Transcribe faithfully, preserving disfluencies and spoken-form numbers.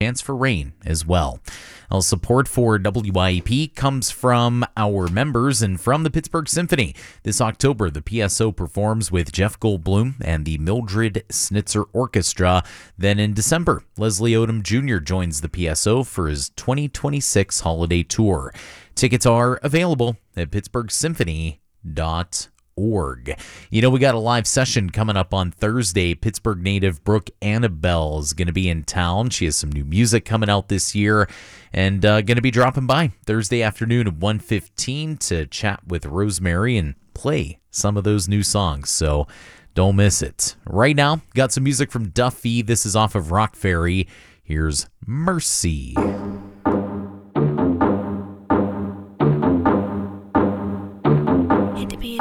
chance for rain as well. Well, support for W I E P comes from our members and from the Pittsburgh Symphony. This October, the P S O performs with Jeff Goldblum and the Mildred Snitzer Orchestra. Then in December, Leslie Odom Junior joins the P S O for his twenty twenty-six holiday tour. Tickets are available at pittsburgh symphony dot org. You know, we got a live session coming up on Thursday. Pittsburgh native Brooke Annabelle is going to be in town. She has some new music coming out this year and uh, going to be dropping by Thursday afternoon at one fifteen to chat with Rosemary and play some of those new songs. So don't miss it. Right now, got some music from Duffy. This is off of Rock Ferry. Here's Mercy.